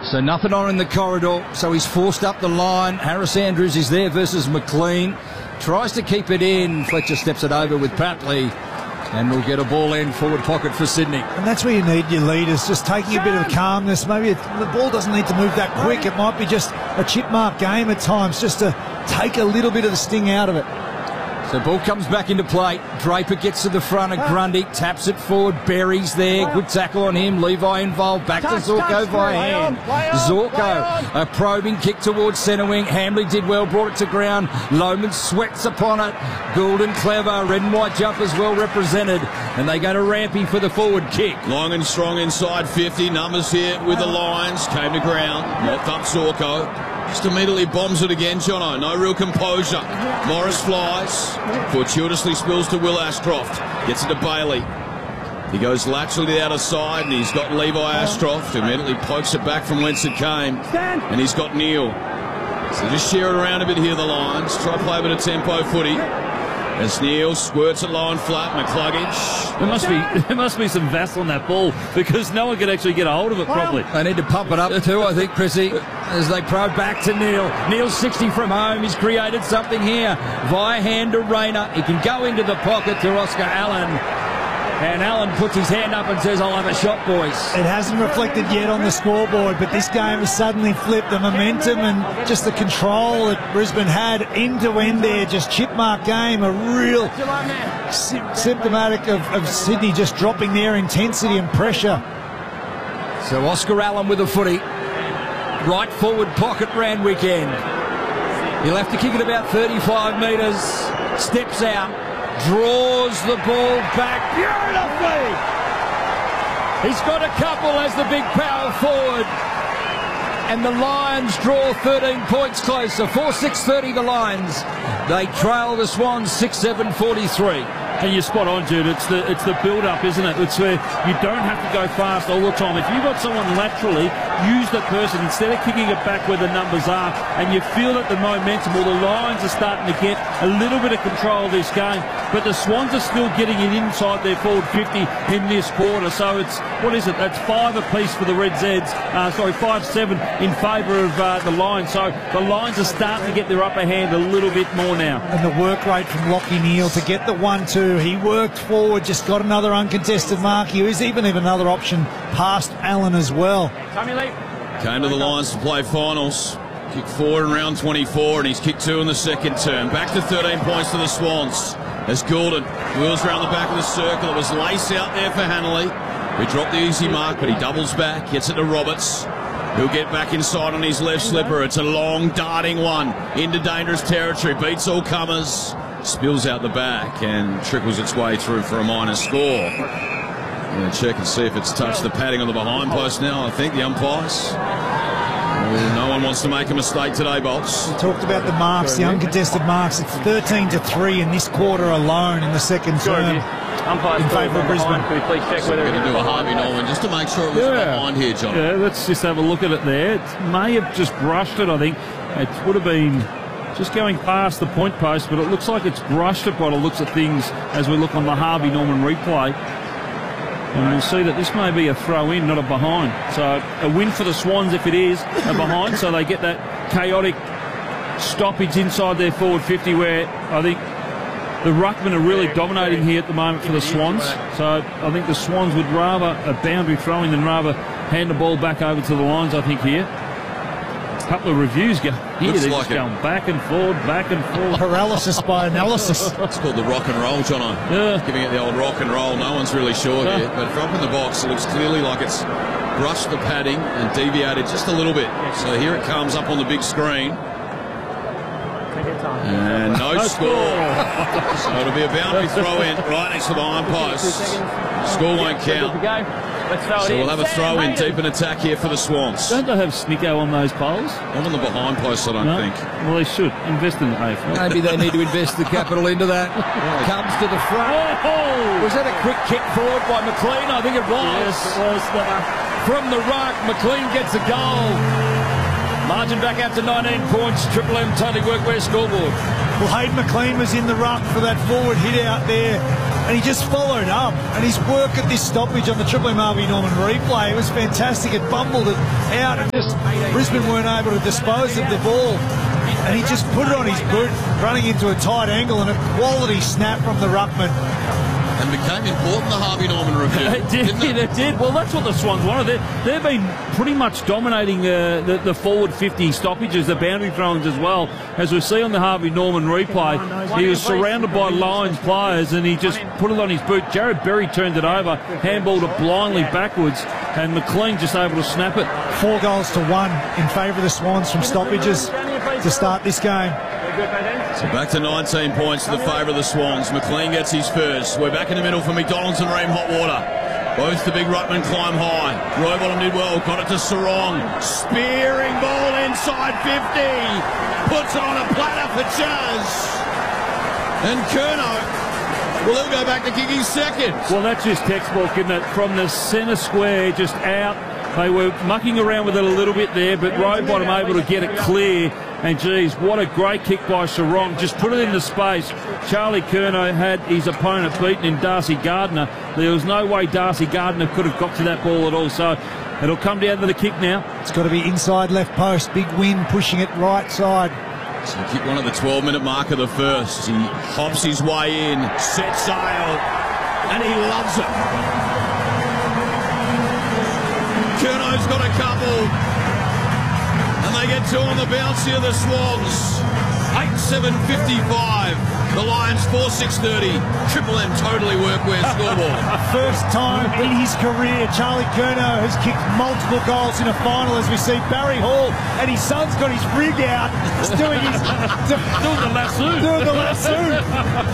So nothing on in the corridor, so he's forced up the line. Harris Andrews is there versus McLean. Tries to keep it in. Fletcher steps it over with Patley. And we'll get a ball in forward pocket for Sydney. And that's where you need your leaders, just taking a bit of calmness. Maybe the ball doesn't need to move that quick. It might be just a chip mark game at times, just to take a little bit of the sting out of it. So ball comes back into play. Draper gets to the front of Grundy, taps it forward. Berry's there. Good tackle on him. Levi involved. Back to Zorko via hand. Zorko, a probing kick towards centre wing. Hamley did well, brought it to ground. Lohman sweats upon it. Goulden clever. Red and white jumpers well represented. And they go to Rampy for the forward kick. Long and strong inside 50. Numbers here with the Lions. Came to ground. Knocked up Zorko. Just immediately bombs it again, Jono. No real composure. Morris flies. Fortuitously spills to Will Ashcroft. Gets it to Bailey. He goes laterally out of side, and he's got Levi Ashcroft, who immediately pokes it back from whence it came. And he's got Neil. So just share it around a bit here, the Lions. Try to play a bit of tempo footy. As Neil squirts it low and flat, McCluggage. There must be some Vassal on that ball, because no one can actually get a hold of it properly. They need to pump it up too, I think, Chrissy, as they probe back to Neil. Neil's 60 from home. He's created something here via hand to Rayner. He can go into the pocket to Oscar Allen. And Allen puts his hand up and says, I'll have a shot, boys. It hasn't reflected yet on the scoreboard, but this game has suddenly flipped. The momentum and just the control that Brisbane had end-to-end there, just chip mark game, a real symptomatic of Sydney just dropping their intensity and pressure. So Oscar Allen with a footy. Right forward pocket ran weekend. He'll have to kick it about 35 metres. Steps out. Draws the ball back beautifully. He's got a couple as the big power forward. And the Lions draw 13 points closer. 4-6-30 the Lions. They trail the Swans 6-7-43. And you're spot on, Jude. It's the build-up, isn't it? It's where you don't have to go fast all the time. If you've got someone laterally, use that person instead of kicking it back where the numbers are. And you feel that the momentum, or the Lions are starting to get a little bit of control of this game. But the Swans are still getting it inside their forward 50 in this quarter. So it's, what is it? That's 5 apiece for the Red Zeds. 5-7 in favour of the Lions. So the Lions are starting to get their upper hand a little bit more now. And the work rate from Lachie Neale to get the 1-2. He worked forward, just got another uncontested mark. He was even another option past Allen as well. Came to the Lions to play finals. Kicked 4 in round 24, and he's kicked 2 in the second term. Back to 13 points to the Swans. As Goulden wheels around the back of the circle. It was Lace out there for Hanley. He dropped the easy mark, but he doubles back, gets it to Roberts. He'll get back inside on his left slipper. It's a long darting one into dangerous territory. Beats all comers. Spills out the back and trickles its way through for a minor score. I'm going to check and see if it's touched the padding on the behind post now. I think the umpires. No one wants to make a mistake today, Bolts. We talked about the marks, the uncontested marks. It's 13-3 in this quarter alone in the second term in favour of Brisbane. We're going to do a Harvey Norman just to make sure it was behind here, John. Yeah, let's just have a look at it there. It may have just brushed it, I think. It would have been just going past the point post, but it looks like it's brushed it by the looks of things as we look on the Harvey Norman replay. And we'll see that this may be a throw-in, not a behind. So a win for the Swans if it is a behind, so they get that chaotic stoppage inside their forward 50 where I think the ruckmen are really dominating here at the moment for the Swans. So I think the Swans would rather a boundary throw-in than rather hand the ball back over to the Lions, I think, here. A couple of reviews go here. They're just going back and forward, back and forward. Paralysis by analysis. It's called the rock and roll, Jono. Yeah. Giving it the old rock and roll. No one's really sure here. But from in the box, it looks clearly like it's brushed the padding and deviated just a little bit. So here it comes up on the big screen. And no score. So it'll be a boundary throw-in right next to the iron post. Score won't count. So we'll have a throw-in deep in attack here for the Swans. Don't they have Snicko on those poles? I'm on the behind post, I don't think. Well, they should. Invest in the AFL. Maybe they need to invest the capital into that. Comes to the front. Oh! Was that a quick kick forward by McLean? I think it was. Yes, it was. From the ruck, McLean gets a goal. Margin back out to 19 points. Triple M Totally Workwear scoreboard. Well, Hayden McLean was in the ruck for that forward hit out there. and he just followed up. And his work at this stoppage on the Triple M Harvey Norman replay, it was fantastic. It bumbled it out, and just Brisbane weren't able to dispose of the ball. And he just put it on his boot, running into a tight angle, and a quality snap from the ruckman. And became important, the Harvey Norman review. It did. Well, that's what the Swans wanted. They've been pretty much dominating the forward 50 stoppages, the boundary throw-ins as well. As we see on the Harvey Norman replay, he was surrounded by Lions players and he just put it on his boot. Jared Berry turned it over, handballed it blindly backwards, and McLean just able to snap it. 4 goals to 1 in favour of the Swans from stoppages to start this game. So back to 19 points to the favour of the Swans. McLean gets his first. We're back in the middle for McDonald's and Ream Hotwater. Both the big ruckman climb high. Rowbottom did well. Got it to Sarong. Spearing ball inside 50. Puts it on a platter for Chaz. And Curnow, well, he'll go back to kick his second. Well, that's just textbook, isn't it? From the centre square, just out. They were mucking around with it a little bit there, but Rowbottom able to get it clear. And, geez, what a great kick by Sarong. Just put it into space. Charlie Curnow had his opponent beaten in Darcy Gardner. There was no way Darcy Gardner could have got to that ball at all. So it'll come down to the kick now. It's got to be inside left post. Big win, pushing it right side. So kick one at the 12-minute mark of the first. He hops his way in, sets sail, and he loves it. Curnow's got a couple. And they get 2 on the bounce here, the Swans. 8-7-55. The Lions 4-6-30. Triple M totally workwear scoreboard. First time in his career, Charlie Curnow has kicked multiple goals in a final, as we see Barry Hall and his son's got his rig out, doing the lasso. Doing the lasso.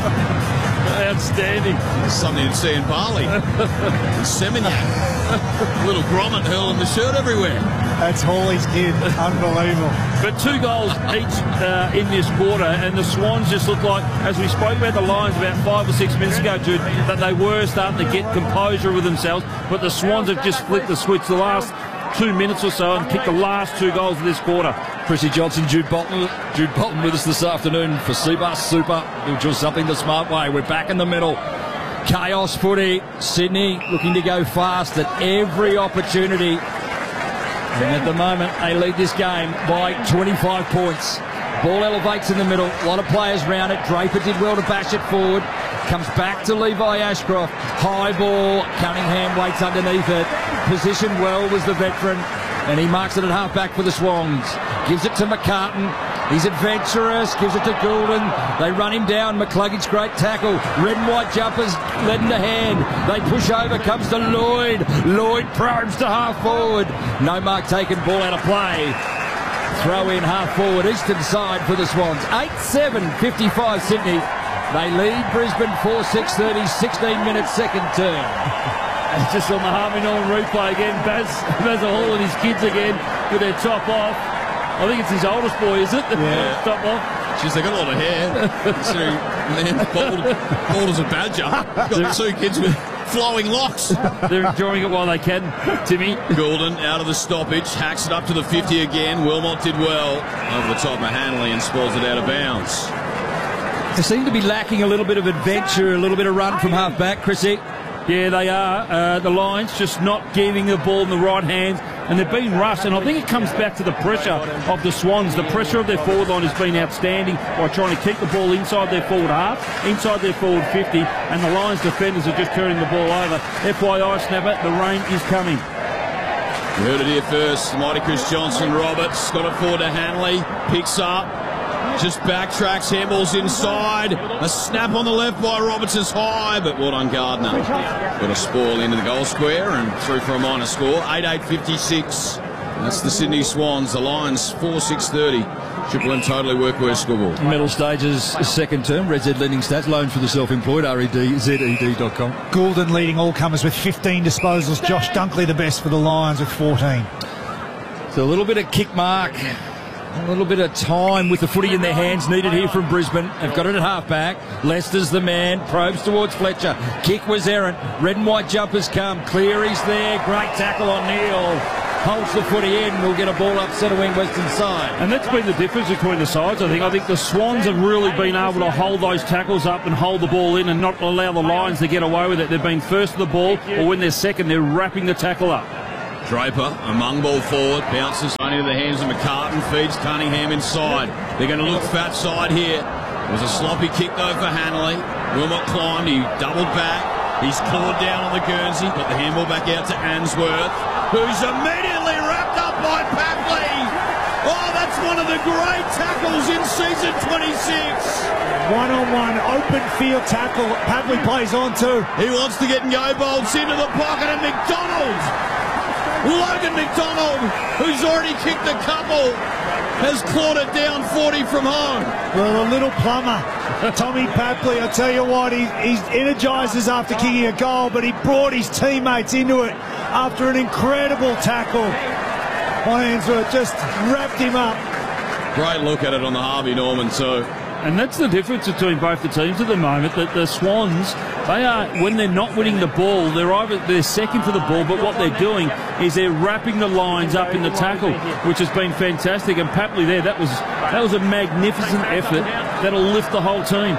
Outstanding. Something you'd see in Bali. In Seminyak. Little grommet hurling the shirt everywhere. That's Hawley's kid. Unbelievable. But 2 goals each in this quarter, and the Swans just look like, as we spoke about the Lions about 5 or 6 minutes ago, Jude, that they were starting to get composure with themselves, but the Swans have just flipped the switch the last 2 minutes or so and kicked the last 2 goals of this quarter. Chrissy Johnson, Jude Bolton with us this afternoon for Seabus Super. We'll do something the smart way. We're back in the middle. Chaos footy. Sydney looking to go fast at every opportunity. And at the moment, they lead this game by 25 points. Ball elevates in the middle. A lot of players round it. Draper did well to bash it forward. Comes back to Levi Ashcroft. High ball. Cunningham waits underneath it. Positioned well was the veteran. And he marks it at half-back for the Swans. Gives it to McCartan. He's adventurous. Gives it to Goulden. They run him down. McCluggett's great tackle. Red and white jumpers led in the hand. They push over. Comes to Lloyd. Lloyd probes to half-forward. No mark taken. Ball out of play. Throw in half-forward. Eastern side for the Swans. 8-7-55 Sydney. They lead Brisbane 4-6-30. 16 minutes second term. And just on the Harvey Norman replay again, Baz Hall and his kids again with their top off. I think it's his oldest boy, is it? Yeah. Top off. Jeez, they got a lot of hair. Considering man's bald as a badger. Got 2 kids with flowing locks. They're enjoying it while they can, Timmy. Goulden out of the stoppage, hacks it up to the 50 again. Wilmot did well over the top of Hanley and spoils it out of bounds. They seem to be lacking a little bit of adventure, a little bit of run from half-back, Chrissy. Yeah, they are. The Lions just not giving the ball in the right hands, and they've been rushed. And I think it comes back to the pressure of the Swans. The pressure of their forward line has been outstanding by trying to keep the ball inside their forward half, inside their forward 50, and the Lions defenders are just turning the ball over. FYI, Snapper, the rain is coming. You heard it here first. Mighty Chris Johnson, Roberts, got it forward to Hanley, picks up. Just backtracks, handballs inside. A snap on the left by Roberts is high, but well done Gardner. Got a spoil into the goal square and through for a minor score. 8-8-56. That's the Sydney Swans. The Lions 4-6-30. Triple M totally workwear scoreboard. Middle stages, second term. Red Z lending stats, loans for the self-employed, REDZED.com. Goulden leading all comers with 15 disposals. Josh Dunkley the best for the Lions with 14. So a little bit of kick mark. A little bit of time with the footy in their hands needed here from Brisbane. They've got it at half-back. Lester's the man. Probes towards Fletcher. Kick was errant. Red and white jumpers come. Cleary's there. Great tackle on Neal. holds the footy in, we'll get a ball up centre wing western side. And that's been the difference between the sides, I think. I think the Swans have really been able to hold those tackles up and hold the ball in and not allow the Lions to get away with it. They've been first to the ball, or when they're second, they're wrapping the tackle up. Draper, a mung ball forward, bounces only to the hands of McCartan, feeds Cunningham inside. They're going to look fat side here. It was a sloppy kick though for Hanley. Wilmot climbed, he doubled back. He's clawed down on the Guernsey, got the handball back out to Answorth, who's immediately wrapped up by Papley. Oh, that's one of the great tackles in season 26. One-on-one open field tackle. Papley plays on too. He wants to get go bolts into the pocket, and McDonald, Logan McDonald, who's already kicked a couple, has clawed it down 40 from home. Well, a little plumber, Tommy Papley, I tell you what, he energises after kicking a goal, but he brought his teammates into it after an incredible tackle. My hands were just wrapped him up. Great look at it on the Harvey Norman too. And that's the difference between both the teams at the moment, that the Swans, they are, when they're not winning the ball, they're second to the ball, but what they're doing is they're wrapping the lines up in the tackle, which has been fantastic. And Papley there, that was a magnificent effort that'll lift the whole team.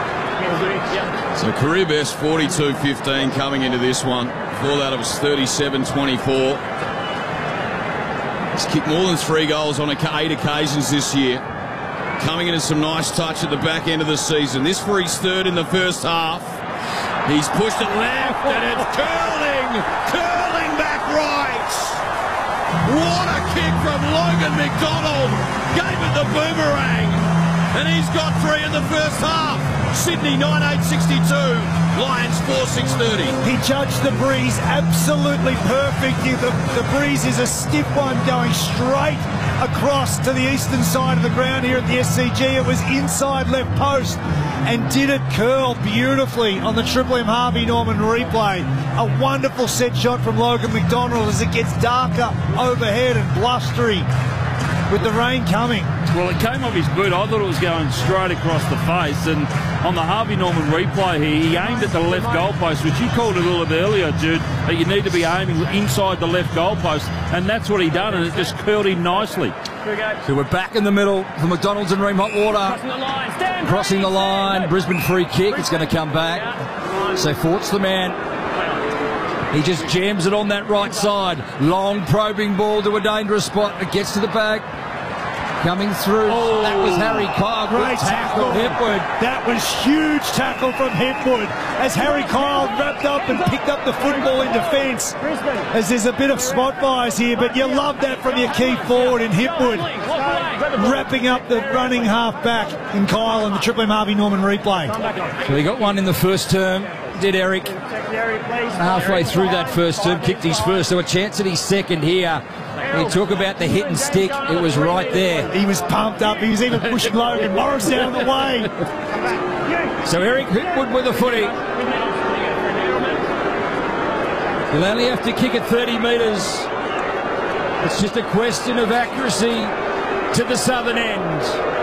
So career best 42-15 coming into this one. Before that it was 37-24. He's kicked more than 3 goals on 8 occasions this year. Coming into some nice touch at the back end of the season. This for his third in the first half. He's pushed it left and it's curling back right. What a kick from Logan McDonald. Gave it the boomerang. And he's got 3 in the first half. Sydney 9-8-62. Lions 4-6-30. He judged the breeze absolutely perfect. The breeze is a stiff one going straight across to the eastern side of the ground here at the SCG. It was inside left post and did it curl beautifully on the Triple M Harvey Norman replay. A wonderful set shot from Logan McDonald as it gets darker overhead and blustery with the rain coming. Well, it came off his boot. I thought it was going straight across the face. And on the Harvey Norman replay here, he aimed at the left goalpost, which you called it a little bit earlier, Jude, that you need to be aiming inside the left goalpost. And that's what he done, and it just curled in nicely. So we're back in the middle for McDonald's and Ream Hotwater. Crossing the line. Brisbane free kick. It's going to come back. So Fort's the man. He just jams it on that right side. Long probing ball to a dangerous spot. It gets to the bag. Coming through. Oh, that was Harry Kyle. Great tackle. Hipwood. That was huge tackle from Hipwood as Harry Kyle wrapped up and picked up the football in defence. As there's a bit of spot bias here, but you love that from your key forward in Hipwood. Wrapping up the running half back in Kyle in the Triple M Harvey Norman replay. So he got one in the first term. Did Eric. Halfway through that first term, kicked his first. So a chance at his second here. We talk about the hit and stick. It was right there. He was pumped up. He was even pushing Logan Morris down the way. So Eric Hipwood with a footy. He'll only have to kick it 30 metres. It's just a question of accuracy to the southern end.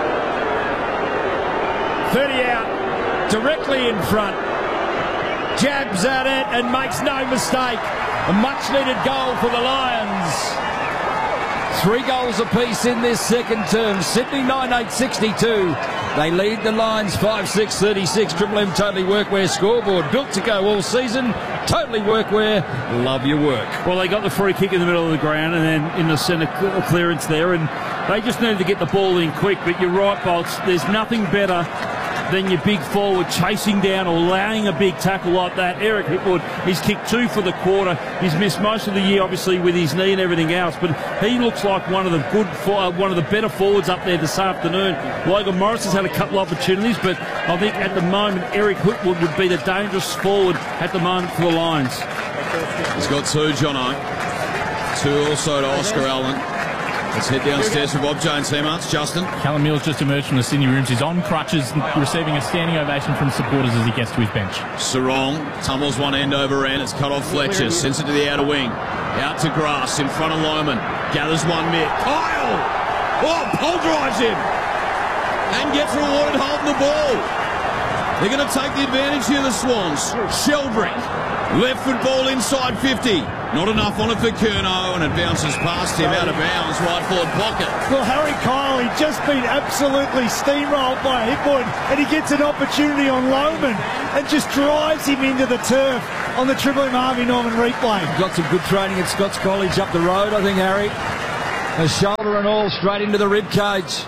30 out, directly in front. Jabs at it and makes no mistake. A much-needed goal for the Lions. 3 goals apiece in this second term. Sydney 9-8-62. They lead the Lions 5-6-36. Triple M Totally Workwear scoreboard. Built to go all season. Totally Workwear. Love your work. Well, they got the free kick in the middle of the ground and then in the centre clearance there, and they just needed to get the ball in quick. But you're right, Bolts. There's nothing better than your big forward chasing down or laying a big tackle like that. Eric Hipwood, he's kicked 2 for the quarter. He's missed most of the year, obviously, with his knee and everything else, but he looks like one of the better forwards up there this afternoon. Logan Morris has had a couple of opportunities, but I think at the moment Eric Hipwood would be the dangerous forward at the moment for the Lions. He's got 2, Jono. 2 also to Oscar Allen. Let's head downstairs for Bob Jones, teammates. Justin. Callum Mills just emerged from the Sydney rooms. He's on crutches, receiving a standing ovation from supporters as he gets to his bench. Sarong tumbles one end over end. It's cut off Fletcher. Sends it to the outer wing. Out to Grass in front of Lohman. Gathers one mid. Kyle! Oh, pole drives him. And gets rewarded holding the ball. They're going to take the advantage here, the Swans. Sheldrick Left foot ball inside 50. Not enough on it for Curnow, and it bounces past him out of bounds, right forward pocket. Well, Harry Kyle, he'd just been absolutely steamrolled by Hipwood, and he gets an opportunity on Lohmann and just drives him into the turf on the Triple M Harvey Norman replay. Got some good training at Scots College up the road, I think, Harry. A shoulder and all straight into the rib cage.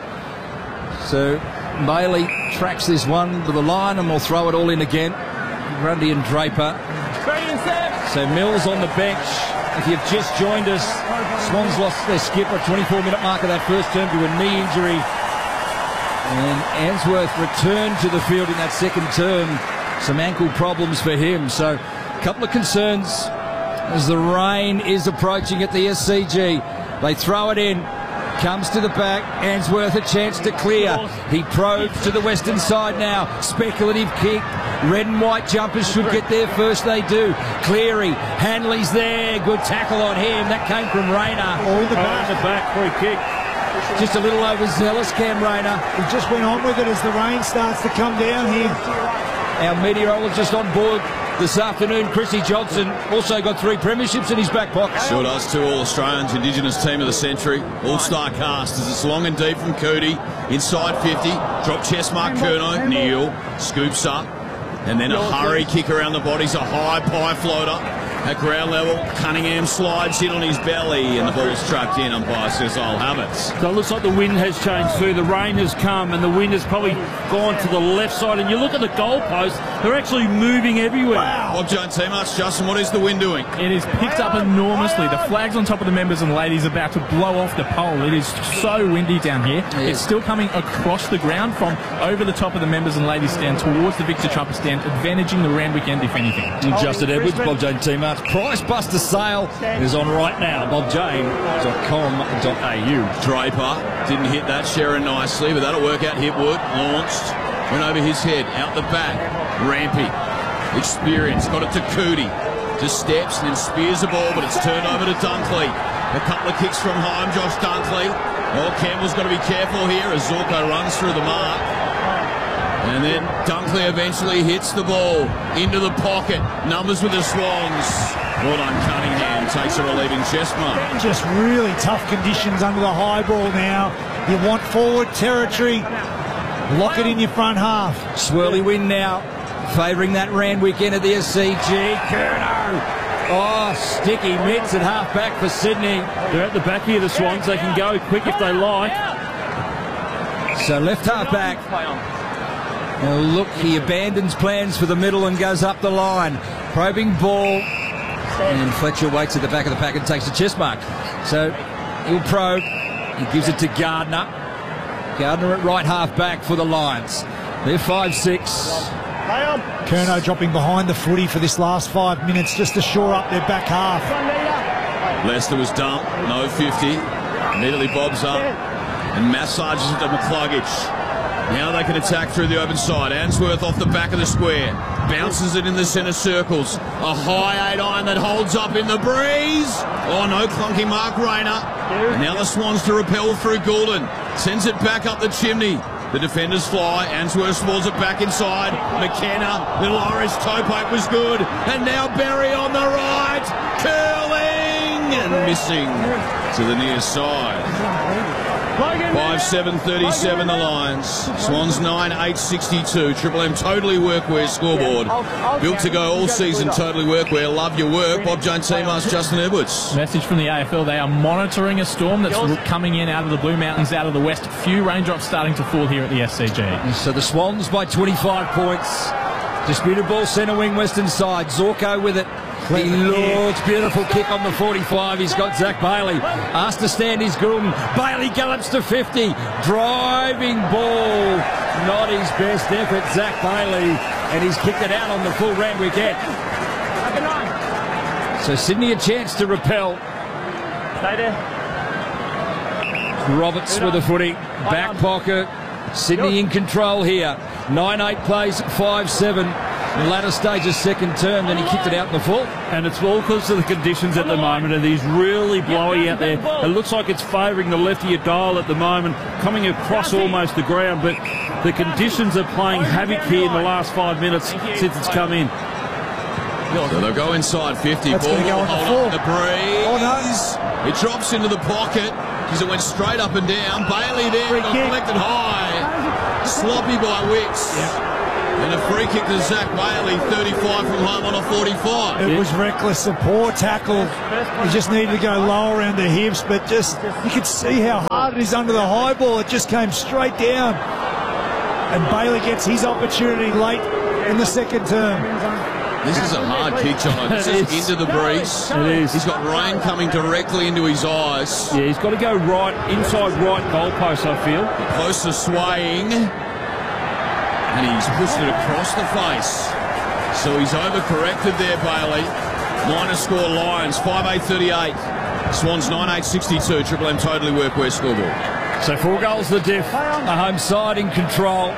So Bailey tracks this one to the line and will throw it all in again. Grundy and Draper. So Mills on the bench. If you've just joined us, Swans lost their skipper, 24-minute mark of that first term to a knee injury. And Answorth returned to the field in that second term. Some ankle problems for him. So a couple of concerns as the rain is approaching at the SCG. They throw it in. Comes to the back. Answorth a chance to clear. He probes to the western side now. Speculative kick. Red and white jumpers should get there first. They do. Cleary. Hanley's there. Good tackle on him. That came from Rayner. Oh, in the back. The back, free kick. Just a little overzealous, Cam Rayner. He just went on with it as the rain starts to come down here. Our meteorologist on board this afternoon, Chrissy Johnson, also got 3 premierships in his back pocket. Sure does. 2 All-Australians, Indigenous team of the century. All-star cast as it's long and deep from Cootie. Inside 50. Drop chest mark Curnow. Neal scoops up. And then a hurry kick around the bodies. A high pie floater at ground level. Cunningham slides in on his belly and the ball's trapped in. Umpire says, I'll have it. So it looks like the wind has changed too. The rain has come and the wind has probably gone to the left side. And you look at the goalposts, they're actually moving everywhere. Bob Jones team ups. Justin, what is the wind doing? It is picked up enormously. The flag's on top of the members and ladies about to blow off the pole. It is so windy down here. Yeah. It's still coming across the ground from over the top of the members and ladies stand towards the Victor Trumper stand, advantaging the Randwick end, if anything. Justin Edwards, Bob Jane team ups. Price Buster sale is on right now. bobjane.com.au. Draper didn't hit that Sharon nicely, but that'll work out. Hipwood launched, went over his head, out the back. Rampy, experience, got it to Cootie. Just steps and then spears the ball, but it's turned over to Dunkley. A couple of kicks from home, Josh Dunkley. Oh, Campbell's got to be careful here as Zorko runs through the mark. And then Dunkley eventually hits the ball into the pocket. Numbers with the Swans. Well done, Cunningham. Takes a relieving chest mark. Just really tough conditions under the high ball now. You want forward territory. Lock it in your front half. Swirly wind now, favouring that Randwick end of the SCG. Curnow. Oh, sticky mitts at half back for Sydney. They're at the back here, the Swans. They can go quick if they like. So left half back. Now look, he abandons plans for the middle and goes up the line. Probing ball. And Fletcher waits at the back of the pack and takes a chest mark. So he'll probe. He gives it to Gardner. Gardner at right half back for the Lions. They're 5-6. Curnow dropping behind the footy for this last 5 minutes just to shore up their back half. Leicester was dumped. No 50. Immediately bobs up and massages it to McCluggage. Now they can attack through the open side. Answorth off the back of the square. Bounces it in the centre circles. A high 8 iron that holds up in the breeze. Oh, no clunky mark, Rayner. And now the Swans to repel through Goulden. Sends it back up the chimney. The defenders fly. Answorth spawls it back inside. McKenna. Little Irish toe poke was good. And now Berry on the right. Curling and missing to the near side. 5-7-37 the Lions. Swans 9-8-62. Triple M Totally Workwear scoreboard. Built to go all season. Totally Workwear. Love your work. Bob Jones team asked Justin Edwards. Message from the AFL. They are monitoring a storm that's coming in out of the Blue Mountains, out of the west. Few raindrops starting to fall here at the SCG. So the Swans by 25 points. Disputed ball centre wing western side. Zorko with it. He looks beautiful kick on the 45. He's got Zach Bailey. Asked to stand his groom. Bailey gallops to 50. Driving ball. Not his best effort, Zach Bailey. And he's kicked it out on the full Randwick end. So Sydney a chance to repel. Stay there. Roberts with the footy. Back pocket. Sydney in control here. 9-8 plays, 5-7. Latter stage of second term, then he kicked it out in the full. And it's all because of the conditions at the moment, and he's really blowy out there. It looks like it's favouring the left of your dial at the moment, coming across almost the ground, but the conditions are playing havoc here in the last 5 minutes since it's come in. So they'll go inside 50. That's Ball gonna go will on the hold full. up the breeze. Oh, no. It drops into the pocket because it went straight up and down. Bailey there Free got kick. collected high. Sloppy by Wicks. And a free kick to Zach Bailey, 35 from home on a 45. It was reckless, a poor tackle. He just needed to go low around the hips, but just you could see how hard it is under the high ball. It just came straight down. And Bailey gets his opportunity late in the second term. This is a hard kick, John. This is into the breeze. It is. He's got rain coming directly into his eyes. Yeah, he's got to go right, inside right goalpost, I feel. Close to swaying. And he's pushed it across the face. So he's overcorrected there, Bailey. Minor score Lions, 5-8-38. Swans 9-8-62. Triple M Totally Workwear scoreboard. So 4 goals the diff. The home side in control.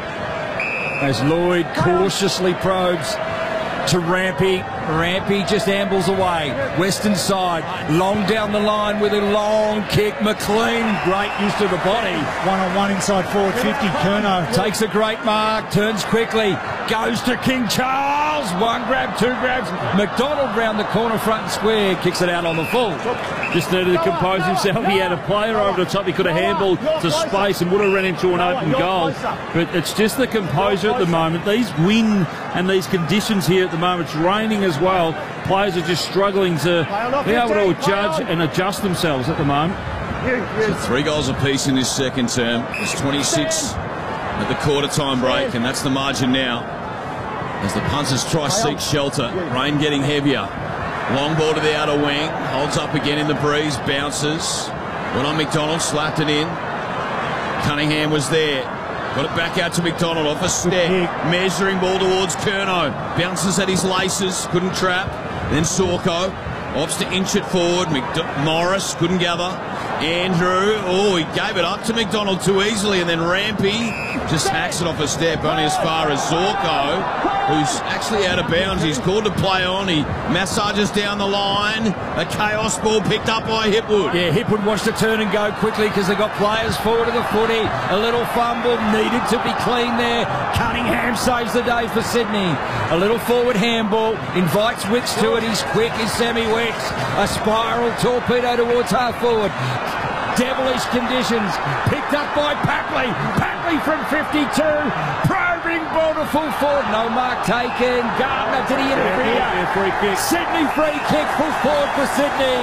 As Lloyd cautiously probes to Rampy. Rampy just ambles away. Western side, long down the line with a long kick. McLean, great use of the body. 1-on-1 inside forward 50. Curnow Takes a great mark, turns quickly, goes to King Charles. 1 grab, 2 grabs. McDonald round the corner, front and square, kicks it out on the full. Just needed to compose himself. He had a player over the top. He could have handled to space and would have run into an open goal. But it's just the composure at the moment. These wind and these conditions here at the moment, it's raining as well. Players are just struggling to be able to judge and adjust themselves at the moment. So 3 goals apiece in this second term. It's 26 at the quarter-time break, and that's the margin now. As the punters try to seek shelter. Rain getting heavier. Long ball to the outer wing. Holds up again in the breeze. Bounces. Went on McDonald. Slapped it in. Cunningham was there. Got it back out to McDonald off a step. Measuring ball towards Curnow. Bounces at his laces. Couldn't trap. Then Sorko. Opts to inch it forward. Morris couldn't gather. Andrew. Oh, he gave it up to McDonald too easily. And then Rampy just hacks it off a step only as far as Zorko, who's actually out of bounds. He's called to play on. He massages down the line. A chaos ball picked up by Hipwood. Yeah, Hipwood wants to turn and go quickly because they've got players forward of the footy. A little fumble needed to be clean there. Cunningham saves the day for Sydney. A little forward handball invites Wicks to it. He's quick, is Sammy Wicks. A spiral torpedo towards half forward. Devilish conditions. Picked up by Papley. Papley from 52. Probing ball to full forward. No mark taken. Gardner, did he interfere? Yeah, free kick. Sydney free kick. Full forward for Sydney.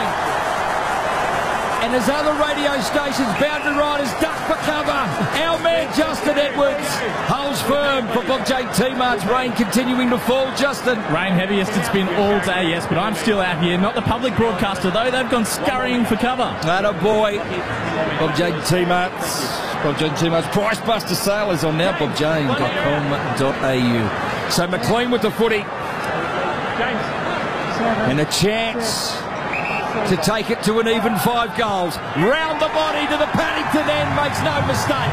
And as other radio stations, boundary riders duck for cover. Our man Justin Edwards holds firm for Bob J. T-Mart's. Rain continuing to fall. Justin. Rain heaviest it's been all day, yes, but I'm still out here. Not the public broadcaster, though. They've gone scurrying for cover. Atta boy. Bob J. T-Mart's. Bob J. T-Mart's Price Buster sale is on now. BobJane.com.au. So McLean with the footy. And a chance to take it to an even 5 goals. Round the body to the Paddington end, makes no mistake.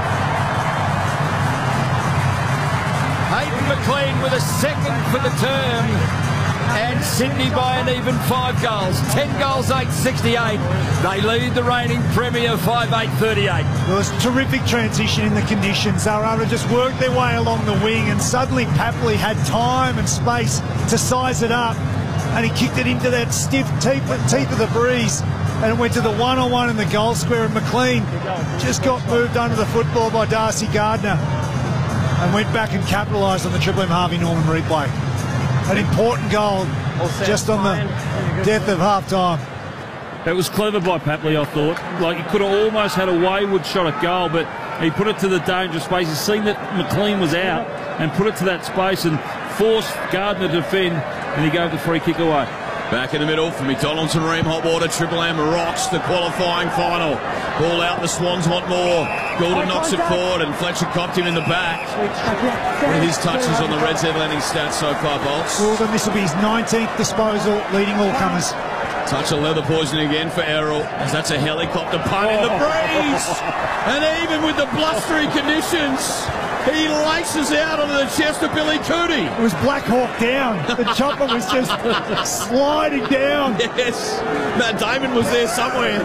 Hayden McLean with a second for the term. And Sydney by an even 5 goals. 10 goals, 8-68. They lead the reigning Premier 5-8-38. There was terrific transition in the conditions. They were able to just work their way along the wing, and suddenly Papley had time and space to size it up. And he kicked it into that stiff teeth of the breeze, and it went to the 1-on-1 in the goal square, and McLean just got moved under the football by Darcy Gardner and went back and capitalised on the Triple M Harvey Norman replay. An important goal just on the death of half-time. It was clever by Papley, I thought. Like, he could have almost had a wayward shot at goal, but he put it to the dangerous space. He's seen that McLean was out and put it to that space and forced Gardner to defend, and he gave the free kick away. Back in the middle for McDonald and Ream. Hotwater, Triple M rocks the qualifying final. Ball out, the Swans want more. Goulden knocks it forward, and Fletcher copped him in the back. What are his touches on the Reds headlanding stats so far, Bolts? Goulden, this will be his 19th disposal, leading all comers. Touch of leather poisoning again for Errol, as that's a helicopter punt in the breeze. And even with the blustery conditions, he laces out onto the chest of Billy Cootie. It was Black Hawk down. The chopper was just sliding down. Yes, Matt Damon was there somewhere.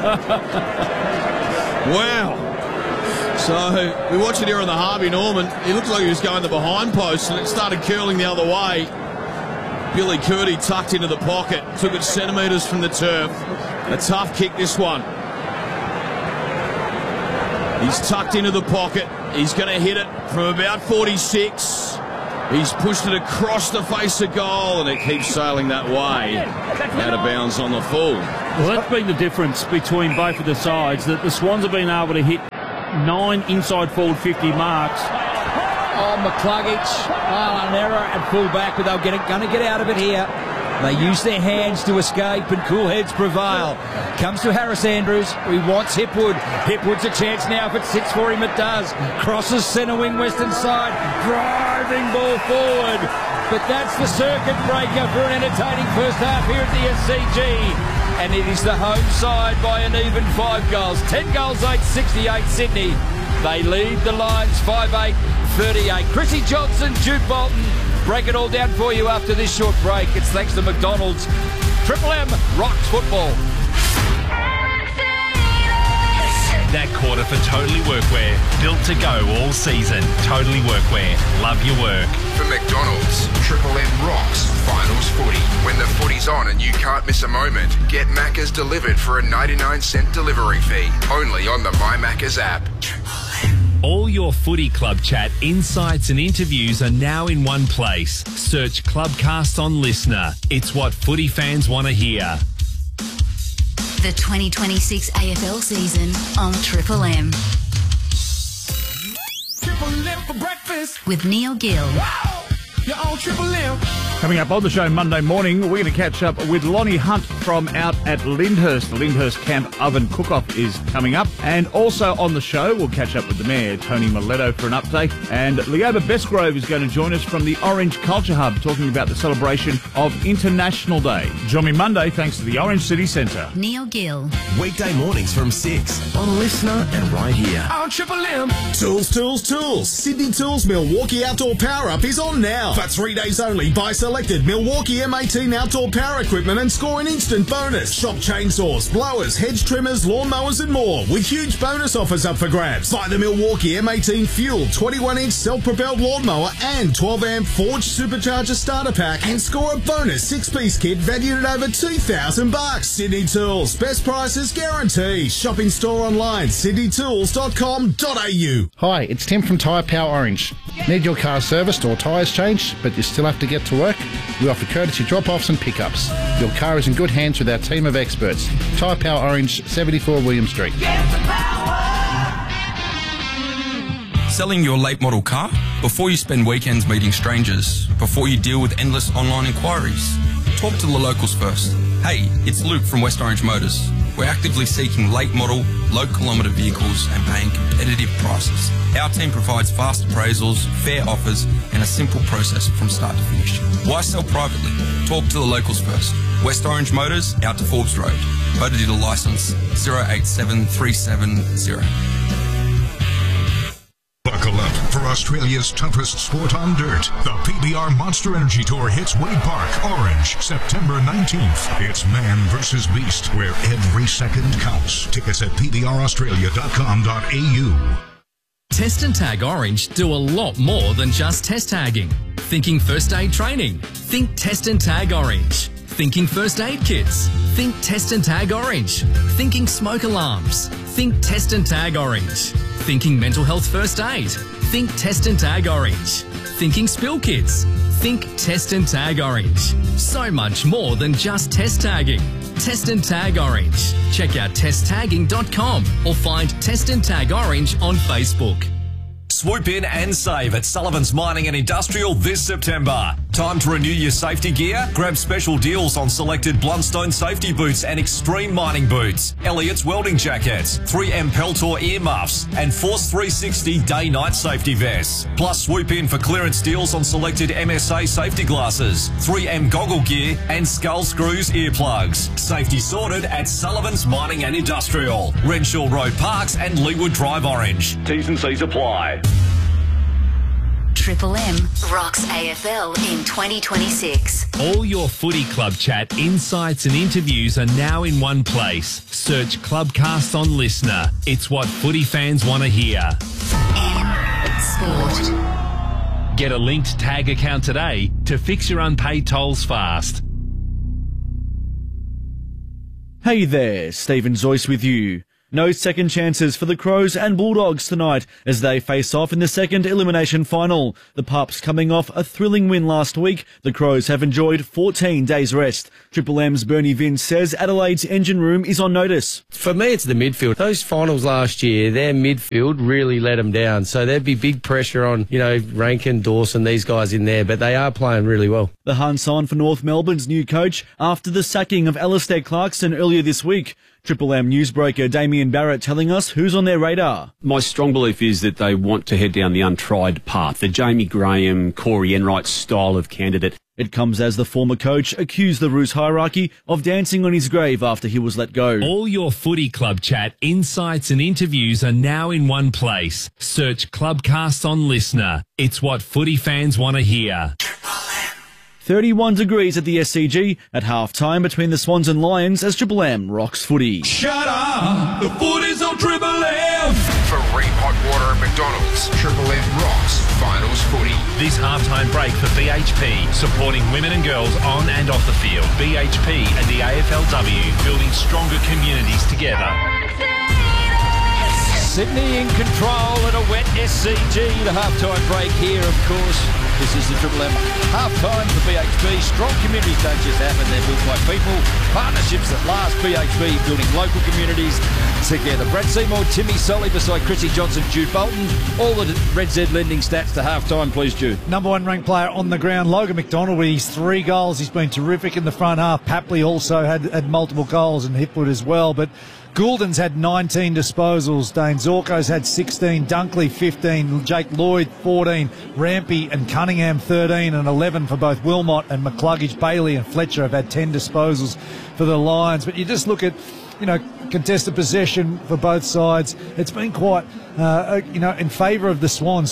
Wow. So we watch it here on the Harvey Norman. He looked like he was going the behind post, and it started curling the other way. Billy Curdy tucked into the pocket, took it centimetres from the turf. A tough kick, this one. He's tucked into the pocket. He's going to hit it from about 46. He's pushed it across the face of goal, and it keeps sailing that way. Out of bounds on the full. Well, that's been the difference between both of the sides, that the Swans have been able to hit 9 inside forward 50 marks. Oh, McCluggage, an error at full-back, but they're going to get out of it here. They use their hands to escape, and cool heads prevail. Comes to Harris Andrews, who wants Hipwood. Hipwood's a chance now. If it sits for him, it does. Crosses centre wing, western side. Driving ball forward. But that's the circuit breaker for an entertaining first half here at the SCG. And it is the home side by an even 5 goals. 10 goals, 8-68 Sydney. They lead the Lions 5-8-38. Chrissy Johnson, Jude Bolton. Break it all down for you after this short break. It's thanks to McDonald's. Triple M rocks football. That quarter for Totally Workwear. Built to go all season. Totally Workwear. Love your work. For McDonald's, Triple M rocks finals footy. When the footy's on and you can't miss a moment, get Macca's delivered for a 99-cent delivery fee. Only on the My Macca's app. All your footy club chat, insights and interviews are now in one place. Search Clubcast on Listener. It's what footy fans want to hear. The 2026 AFL season on Triple M. Triple M for breakfast. With Neil Gill. Wow, you're on Triple M. Coming up on the show Monday morning, we're going to catch up with Lonnie Hunt from out at Lyndhurst. The Lyndhurst Camp Oven Cook-Off is coming up. And also on the show, we'll catch up with the Mayor, Tony Miletto, for an update. And Leoba Bestgrove is going to join us from the Orange Culture Hub, talking about the celebration of International Day. Join me Monday, thanks to the Orange City Centre. Neil Gill. Weekday mornings from 6 on Listener and right here. On Triple M. Tools, tools, tools. Sydney Tools Milwaukee Outdoor Power Up is on now. For 3 days only, buy selected Milwaukee M18 outdoor power equipment and score an instant bonus. Shop chainsaws, blowers, hedge trimmers, lawnmowers and more with huge bonus offers up for grabs. Buy the Milwaukee M18 Fuel 21-inch self-propelled lawnmower and 12-amp forged supercharger starter pack and score a bonus 6-piece kit valued at over $2,000. Sydney Tools, best prices guaranteed. Shop in store online, sydneytools.com.au. Hi, it's Tim from Tyre Power Orange. Need your car serviced or tyres changed, but you still have to get to work? We offer courtesy drop-offs and pickups. Your car is in good hands with our team of experts. Tyre Power Orange, 74 William Street. Selling your late model car? Before you spend weekends meeting strangers, before you deal with endless online inquiries, talk to the locals first. Hey, it's Luke from West Orange Motors. We're actively seeking late model, low kilometre vehicles and paying competitive prices. Our team provides fast appraisals, fair offers and a simple process from start to finish. Why sell privately? Talk to the locals first. West Orange Motors, out to Forbes Road. Motor dealer licence 087370. Buckle up for Australia's toughest sport on dirt. The PBR Monster Energy Tour hits Wade Park, Orange, September 19th. It's man versus beast, where every second counts. Tickets at pbraustralia.com.au. Test and Tag Orange do a lot more than just test tagging. Thinking first aid training? Think Test and Tag Orange. Thinking first aid kits? Think Test and Tag Orange. Thinking smoke alarms? Think Test and Tag Orange. Thinking mental health first aid? Think Test and Tag Orange. Thinking spill kits? Think Test and Tag Orange. So much more than just test tagging. Test and Tag Orange. Check out testtagging.com or find Test and Tag Orange on Facebook. Swoop in and save at Sullivan's Mining and Industrial this September. Time to renew your safety gear? Grab special deals on selected Blundstone safety boots and extreme mining boots, Elliott's welding jackets, 3M Peltor earmuffs, and Force 360 day-night safety vests. Plus swoop in for clearance deals on selected MSA safety glasses, 3M goggle gear, and Skull Screws earplugs. Safety sorted at Sullivan's Mining and Industrial, Renshaw Road Parks and Leewood Drive Orange. T's and C's apply. Triple M rocks AFL in 2026. All your footy club chat, insights and interviews are now in one place. Search Clubcast on Listener. It's what footy fans want to hear. M Sport. Get a linked tag account today to fix your unpaid tolls fast. Hey there, Stephen Zoyce with you. No second chances for the Crows and Bulldogs tonight as they face off in the second elimination final. The Pups coming off a thrilling win last week. The Crows have enjoyed 14 days rest. Triple M's Bernie Vince says Adelaide's engine room is on notice. For me, it's the midfield. Those finals last year, their midfield really let them down. So there'd be big pressure on, Rankin, Dawson, these guys in there, but they are playing really well. The Hunt's on for North Melbourne's new coach after the sacking of Alistair Clarkson earlier this week. Triple M newsbreaker Damien Barrett telling us who's on their radar. My strong belief is that they want to head down the untried path, the Jamie Graham, Corey Enright style of candidate. It comes as the former coach accused the Roos hierarchy of dancing on his grave after he was let go. All your footy club chat, insights and interviews are now in one place. Search Clubcast on Listener. It's what footy fans want to hear. 31 degrees at the SCG at half-time between the Swans and Lions as Triple M rocks footy. Shut up! The footy's on Triple M! For Ream Hot Water at McDonald's, Triple M rocks finals footy. This halftime break for BHP, supporting women and girls on and off the field. BHP and the AFLW, building stronger communities together. Sydney in control at a wet SCG. The halftime break here, of course. This is the Triple M halftime for BHP. Strong communities don't just happen, they're built by people. Partnerships that last. BHP building local communities together. Brad Seymour, Timmy Solly beside Chrissy Johnson, Jude Bolton. All the Red Z lending stats to halftime, please, Jude. Number one ranked player on the ground, Logan McDonald, with his 3 goals. He's been terrific in the front half. Papley also had multiple goals and Hipwood as well. But Goulden's had 19 disposals. Dane Zorko's had 16. Dunkley 15. Jake Lloyd 14. Rampy and Cunningham 13 and 11 for both Wilmot and McCluggage. Bailey and Fletcher have had 10 disposals for the Lions. But you just look at, contested possession for both sides. It's been quite, in favour of the Swans,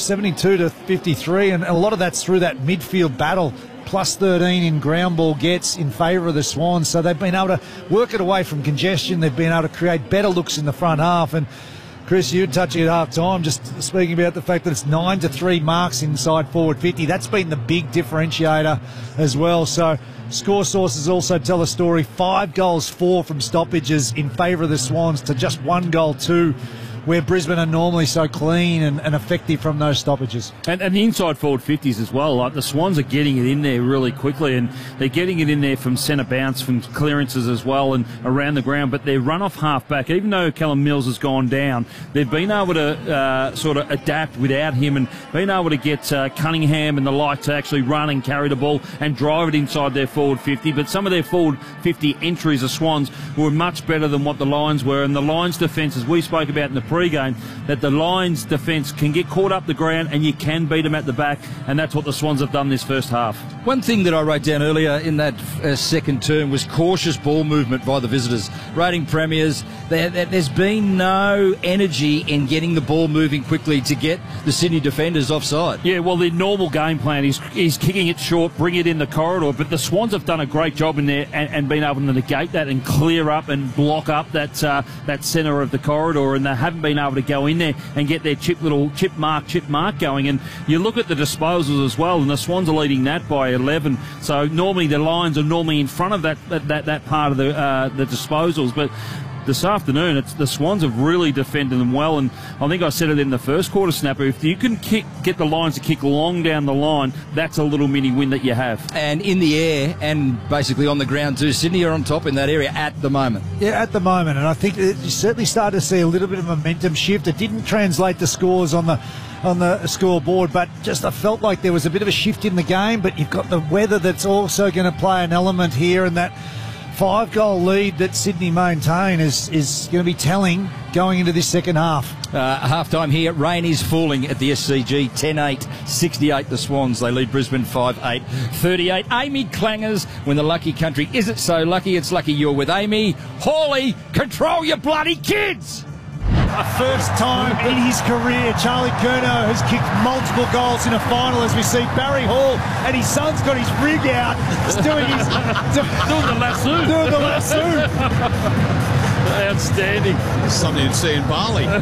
72-53, and a lot of that's through that midfield battle. Plus 13 in ground ball gets in favour of the Swans. So they've been able to work it away from congestion. They've been able to create better looks in the front half. And Chris, you're touching at half time, just speaking about the fact that it's 9-3 marks inside forward 50. That's been the big differentiator as well. So score sources also tell a story. 5 goals, 4 from stoppages in favour of the Swans to just 1 goal, 2, where Brisbane are normally so clean and effective from those stoppages. And the inside forward 50s as well. Like the Swans are getting it in there really quickly, and they're getting it in there from centre bounce, from clearances as well, and around the ground. But their run-off half-back, even though Callum Mills has gone down, they've been able to sort of adapt without him and been able to get Cunningham and the like to actually run and carry the ball and drive it inside their forward 50. But some of their forward 50 entries, the Swans, were much better than what the Lions were. And the Lions' defence, as we spoke about in the pre-game, that the Lions' defence can get caught up the ground and you can beat them at the back, and that's what the Swans have done this first half. One thing that I wrote down earlier in that second term was cautious ball movement by the visitors. Rating premiers, there's been no energy in getting the ball moving quickly to get the Sydney defenders offside. Yeah, well, the normal game plan is kicking it short, bring it in the corridor, but the Swans have done a great job in there and been able to negate that and clear up and block up that centre of the corridor, and they haven't been able to go in there and get their chip mark going. And you look at the disposals as well, and the Swans are leading that by 11. So normally the Lions are normally in front of that part of the disposals, but this afternoon, the Swans have really defended them well, and I think I said it in the first quarter, Snapper, if you can get the Lions to kick long down the line, that's a little mini win that you have. And in the air and basically on the ground too, Sydney are on top in that area at the moment. Yeah, at the moment, and I think you certainly started to see a little bit of momentum shift. It didn't translate the scores on the scoreboard, but just I felt like there was a bit of a shift in the game, but you've got the weather that's also going to play an element here, and that 5-goal lead that Sydney maintain is going to be telling going into this second half. Half-time here, rain is falling at the SCG, 10-8, 68 the Swans. They lead Brisbane 5-8, 38. Amy Clangers, when the lucky country isn't so lucky, it's lucky you're with Amy. Hawley, control your bloody kids! A first time in his career, Charlie Curnow has kicked multiple goals in a final, as we see Barry Hall and his son's got his rig out, doing the lasso. outstanding. Something you'd see in Bali. In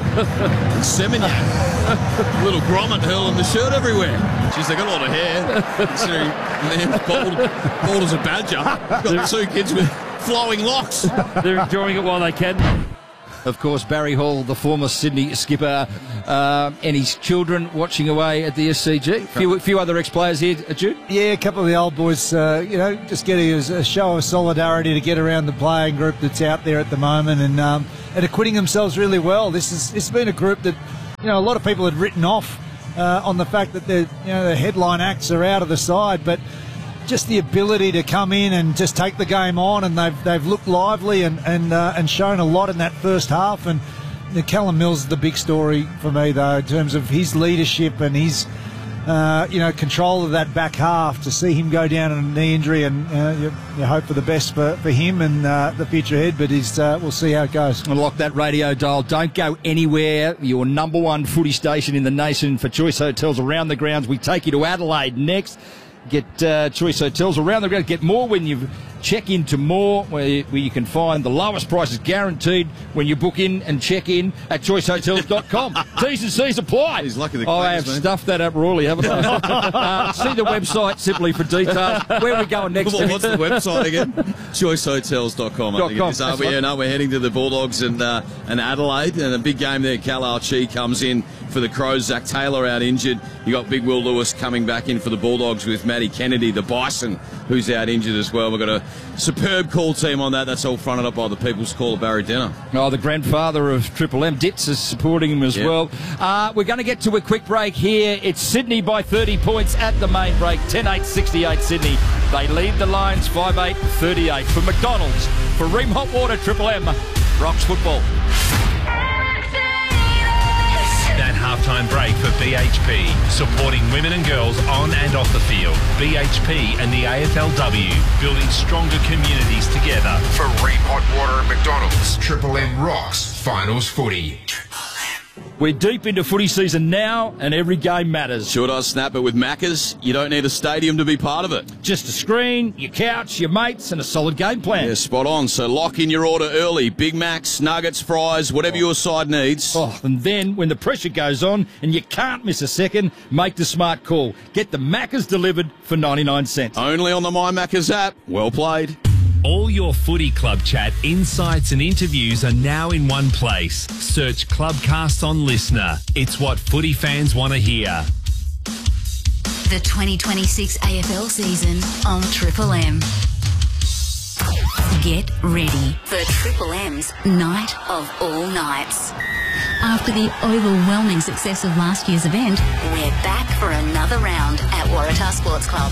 Seminyak. Little grommet hurling the shirt everywhere. Jeez, they got a lot of hair. Considering man's bald as a badger. Got 2 kids with flowing locks. They're enjoying it while they can. Of course, Barry Hall, the former Sydney skipper, and his children watching away at the SCG. A few other ex-players here, Jude? Yeah, a couple of the old boys, just getting a show of solidarity to get around the playing group that's out there at the moment and acquitting themselves really well. It's been a group that, a lot of people had written off on the fact that the headline acts are out of the side, but just the ability to come in and just take the game on, and they've looked lively and shown a lot in that first half. And Callum Mills is the big story for me, though, in terms of his leadership and his control of that back half. To see him go down on a knee injury, and you hope for the best for him and the future ahead, but we'll see how it goes. And lock that radio dial. Don't go anywhere. Your number one footy station in the nation for Choice Hotels around the grounds. We take you to Adelaide next. Get Choice Hotels around the ground. Get more when you check into more, where you can find the lowest prices guaranteed when you book in and check in at choicehotels.com. T's and C's apply. He's lucky the I have stuffed that up royally, haven't I? See the website simply for details. Where are we going next? What's the website again? choicehotels.com. I think it is. We're heading to the Bulldogs and Adelaide, and a big game there. Kal Chi comes in for the Crows. Zach Taylor out injured. You got Big Will Lewis coming back in for the Bulldogs with Matty Kennedy, the Bison, who's out injured as well. We've got a superb call team on that. That's all fronted up by the People's Call, Barry Denner. Oh, the grandfather of Triple M, Ditz, is supporting him as well. We're going to get to a quick break here. It's Sydney by 30 points at the main break. 10-8-68 Sydney. They lead the Lions 5-8-38. For McDonald's, for Ream Hot Water, Triple M rocks football. That halftime break for BHP, supporting women and girls on and off the field. BHP and the AFLW, building stronger communities together. For Ream Hot Water at McDonald's, Triple M rocks finals footy. We're deep into footy season now, and every game matters. Sure does, Snap. It with Macca's, you don't need a stadium to be part of it. Just a screen, your couch, your mates, and a solid game plan. Yeah, spot on. So lock in your order early. Big Macs, nuggets, fries, whatever your side needs. Oh, and then when the pressure goes on and you can't miss a second, make the smart call. Get the Macca's delivered for 99 cents. Only on the My Macca's app. Well played. All your footy club chat, insights and interviews are now in one place. Search Clubcast on Listener. It's what footy fans want to hear. The 2026 AFL season on Triple M. Get ready for Triple M's Night of All Nights. After the overwhelming success of last year's event, we're back for another round at Waratah Sports Club.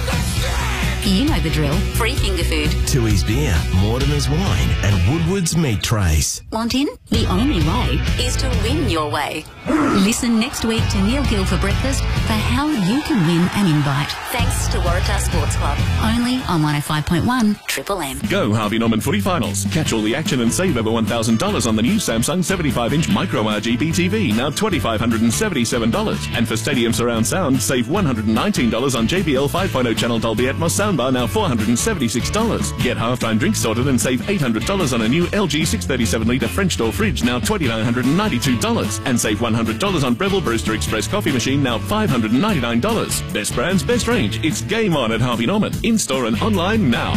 You know the drill. Free finger food. Tooheys Beer, Mortimer's Wine and Woodward's Meat Trays. Want in? The only way is to win your way. Listen next week to Neil Gill for breakfast for how you can win an invite. Thanks to Waratah Sports Club. Only on 105.1 Triple M. Go Harvey Norman Footy Finals. Catch all the action and save over $1,000 on the new Samsung 75-inch Micro RGB TV, now $2,577. And for Stadium Surround Sound, save $119 on JBL 5.0 channel Dolby Atmos soundbar, now $476. Get halftime drinks sorted and save $800 on a new LG 637-litre French door fridge, now $2,992. And save $100 on Breville Brewster Express coffee machine, now $599. Best brands, best range. It's game on at Harvey Norman. In-store and online now.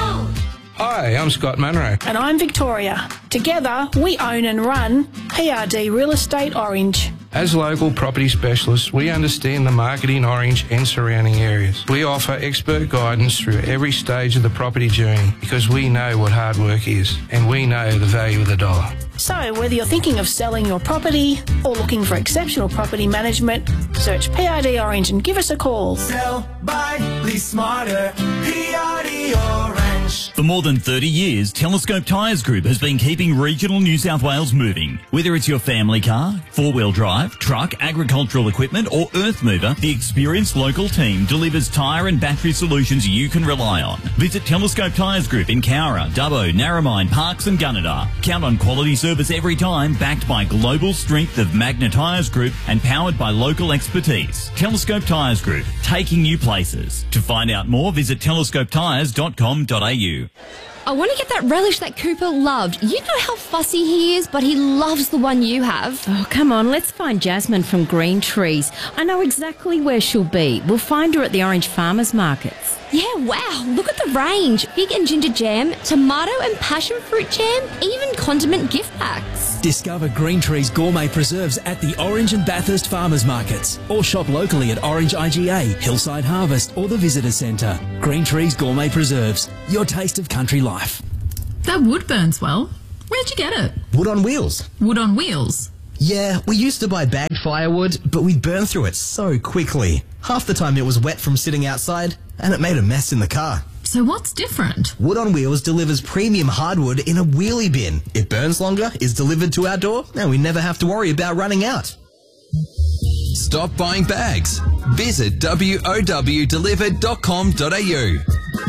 Hi, I'm Scott Munro. And I'm Victoria. Together, we own and run PRD Real Estate Orange. As local property specialists, we understand the market in Orange and surrounding areas. We offer expert guidance through every stage of the property journey because we know what hard work is and we know the value of the dollar. So whether you're thinking of selling your property or looking for exceptional property management, search PRD Orange and give us a call. Sell, buy, lease smarter. PRD Orange. For more than 30 years, Telescope Tyres Group has been keeping regional New South Wales moving. Whether it's your family car, four-wheel drive, truck, agricultural equipment or earth mover, the experienced local team delivers tyre and battery solutions you can rely on. Visit Telescope Tyres Group in Cowra, Dubbo, Narromine, Parks and Gunnedah. Count on quality service every time, backed by global strength of Magna Tyres Group and powered by local expertise. Telescope Tyres Group, taking you places. To find out more, visit telescopetyres.com.au. I want to get that relish that Cooper loved. You know how fussy he is, but he loves the one you have. Oh, come on, let's find Jasmine from Green Trees. I know exactly where she'll be. We'll find her at the Orange Farmers Markets. Yeah, wow, look at the range. Fig and ginger jam, tomato and passion fruit jam, even condiment gift packs. Discover Green Trees gourmet preserves at the Orange and Bathurst Farmers Markets, or shop locally at Orange IGA, Hillside Harvest or the Visitor Centre. Green Trees gourmet preserves, your taste of country life. That wood burns well. Where'd you get it? Wood on Wheels. Wood on Wheels? Yeah, we used to buy bagged firewood, but we'd burn through it so quickly. Half the time it was wet from sitting outside, and it made a mess in the car. So what's different? Wood on Wheels delivers premium hardwood in a wheelie bin. It burns longer, is delivered to our door, and we never have to worry about running out. Stop buying bags. Visit wowdelivered.com.au.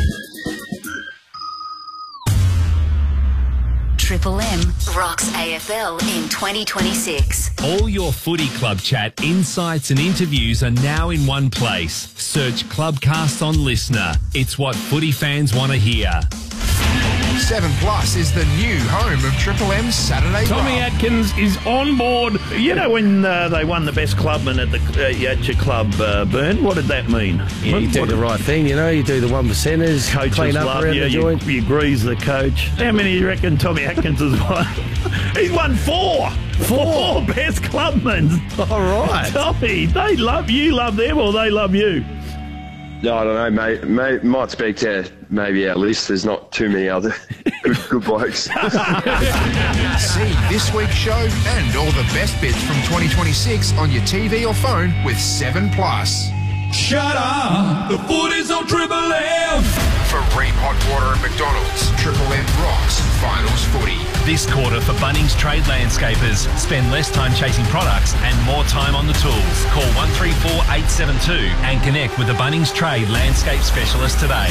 Triple M rocks AFL in 2026. All your footy club chat, insights and interviews are now in one place. Search Clubcast on Listener. It's what footy fans want to hear. 7 Plus is the new home of Triple M's Saturday Tommy Rock. Atkins is on board. You know when they won the best clubman at your club, Bern? What did that mean? Yeah, you do the right thing, you know. You do the 1%ers, Coaches clean up love around you. the joint. You grease the coach. How many do you reckon Tommy Atkins has won? He's won 4. 4 best clubmen. All right. Tommy, they love you. Love them, or they love you? I don't know, mate. Might speak to maybe our list. There's not too many other good blokes. See this week's show and all the best bits from 2026 on your TV or phone with 7 Plus. Shut up! The footy's on Triple M! For Ream Hot Water and McDonald's, Triple M rocks Finals Footy. This quarter for Bunnings Trade Landscapers. Spend less time chasing products and more time on the tools. Call 134 872 and connect with the Bunnings Trade Landscape Specialist today.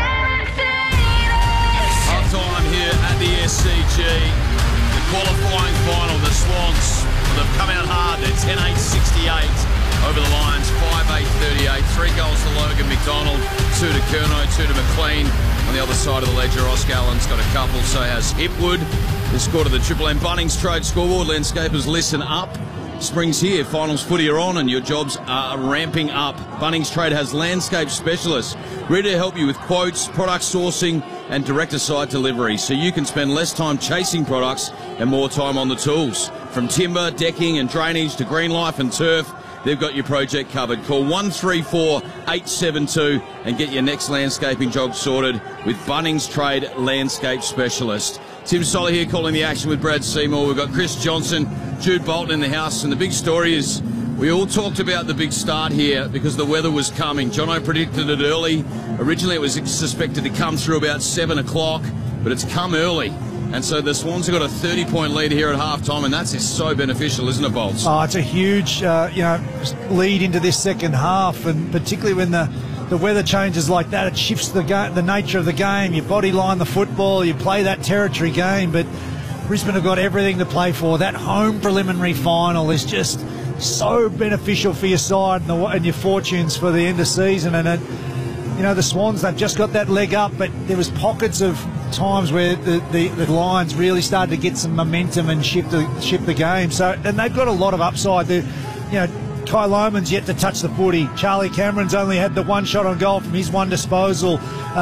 Half time here at the SCG. The qualifying final, the Swans. Well, they've come out hard. They're 10-8-68 over the Lions, 5-8-38. 3 goals to Logan McDonald, 2 to Curnow, 2 to McLean. On the other side of the ledger, Oscar Allen's got a couple, so has Hipwood. The score to the Triple M Bunnings Trade scoreboard. Landscapers, listen up. Spring's here, finals footy are on and your jobs are ramping up. Bunnings Trade has landscape specialists ready to help you with quotes, product sourcing and direct-to-site delivery so you can spend less time chasing products and more time on the tools. From timber, decking and drainage to green life and turf, they've got your project covered. Call 134 872 and get your next landscaping job sorted with Bunnings Trade Landscape Specialist. Tim Solly here calling the action with Brad Seymour. We've got Chris Johnson, Jude Bolton in the house, and the big story is we all talked about the big start here because the weather was coming. Jono predicted it early. Originally it was suspected to come through about 7 o'clock, but it's come early. And so the Swans have got a 30-point lead here at half-time, and that's so beneficial, isn't it, Bolts? Oh, it's a huge, lead into this second half, and particularly when the weather changes like that, it shifts the nature of the game. You body line the football, you play that territory game, but Brisbane have got everything to play for. That home preliminary final is just so beneficial for your side and your fortunes for the end of season. And the Swans, they've just got that leg up, but there was pockets of times where the Lions really started to get some momentum and shift the game. So, and they've got a lot of upside. Kai Lohman's yet to touch the footy. Charlie Cameron's only had the one shot on goal from his one disposal.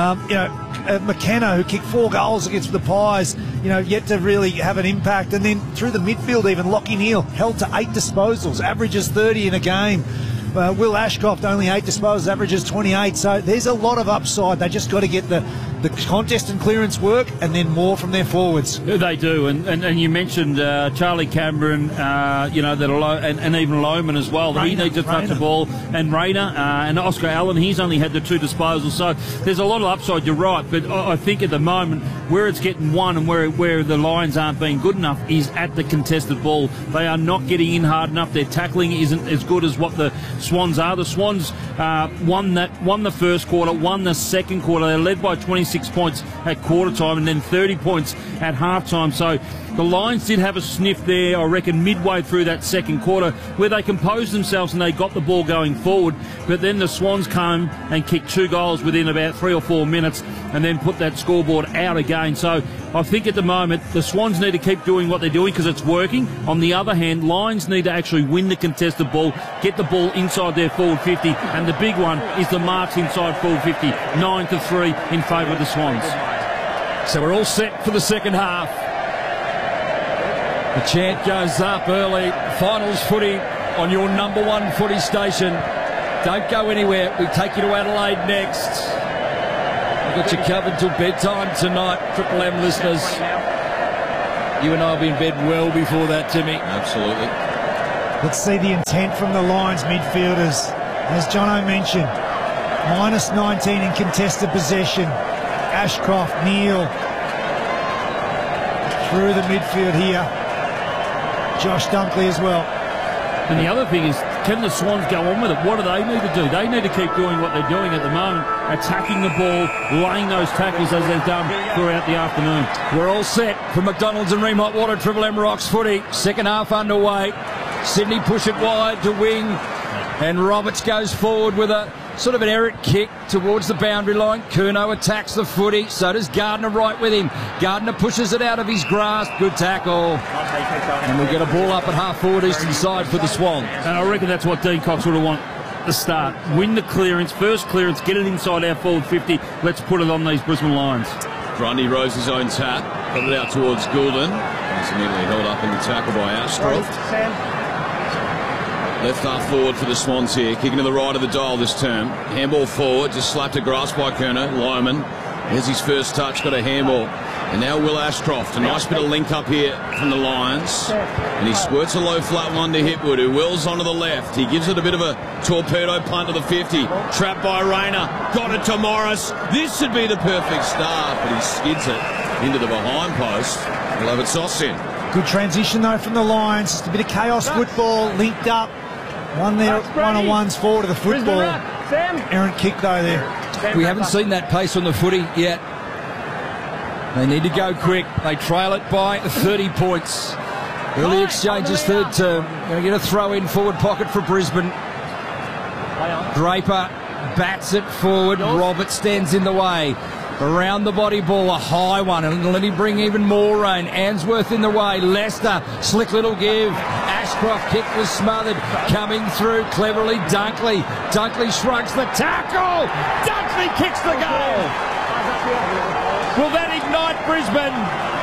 McKenna, who kicked 4 goals against the Pies, yet to really have an impact. And then through the midfield, even Lachie Neale held to 8 disposals, averages 30 in a game. Will Ashcroft only 8 disposals, averages 28. So there's a lot of upside. They just got to get the contest and clearance work, and then more from their forwards. They do, and you mentioned Charlie Cameron, and even Lohman as well. He needs to touch the ball, and Rayner and Oscar Allen. He's only had the 2 disposals, so there's a lot of upside. You're right, but I think at the moment where it's getting won and where the Lions aren't being good enough is at the contested ball. They are not getting in hard enough. Their tackling isn't as good as what the Swans are. The Swans won the first quarter, won the second quarter. They're led by 26 26 points at quarter time and then 30 points at half time. So the Lions did have a sniff there, I reckon, midway through that second quarter, where they composed themselves and they got the ball going forward. But then the Swans came and kicked 2 goals within about 3 or 4 minutes and then put that scoreboard out again. So I think at the moment the Swans need to keep doing what they're doing because it's working. On the other hand, Lions need to actually win the contested ball, get the ball inside their forward 50, and the big one is the marks inside forward 50, 9-3 in favour of the Swans. So we're all set for the second half. The chant goes up early. Finals footy on your number one footy station. Don't go anywhere. We take you to Adelaide next. We've got you covered till bedtime tonight, Triple M listeners. You and I will be in bed well before that, Timmy. Absolutely. Let's see the intent from the Lions midfielders. As Jono mentioned, minus 19 in contested possession. Ashcroft, Neal through the midfield here. Josh Dunkley as well. And the other thing is, can the Swans go on with it? What do they need to do? They need to keep doing what they're doing at the moment, attacking the ball, laying those tackles as they've done throughout the afternoon. We're all set for McDonald's and Ream Hot Water Triple M Rocks footy. Second half underway. Sydney push it wide to wing, and Roberts goes forward with a sort of an errant kick towards the boundary line. Curnow attacks the footy. So does Gardner right with him. Gardner pushes it out of his grasp. Good tackle. And we'll get a ball up at half forward eastern side for the Swans. And I reckon that's what Dean Cox would have wanted at the start. Win the clearance, first clearance, get it inside our forward 50. Let's put it on these Brisbane Lions. Grundy rose his own tap, got it out towards Goulden. He's immediately held up in the tackle by Ashcroft. Left half forward for the Swans here, kicking to the right of the dial this term. Handball forward, just slapped a grass by Curnow. Lyman, here's his first touch, got a handball. And now Will Ashcroft, a nice bit of link up here from the Lions. And he squirts a low flat one to Hipwood, who wills onto the left. He gives it a bit of a torpedo punt to the 50. Trapped by Rayner, got it to Morris. This should be the perfect start, but he skids it into the behind post. He'll have it sauce in. Good transition though from the Lions. Just a bit of chaos football, linked up. One there, one-on-ones forward to the football. Errant kick though there. We haven't seen that pace on the footy yet. They need to go quick. They trail it by 30 points. Early exchanges third term. Going to get a throw in forward pocket for Brisbane. Draper bats it forward. Roberts stands in the way. Around the body ball, a high one, and let him bring even more rain. Answorth in the way. Leicester, slick little give. Ashcroft kick was smothered. Coming through cleverly, Dunkley. Dunkley shrugs the tackle. Dunkley kicks the goal. Will that ignite Brisbane?